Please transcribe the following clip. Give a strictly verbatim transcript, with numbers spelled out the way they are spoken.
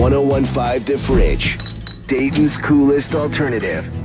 one oh one five The Fridge, Dayton's coolest alternative.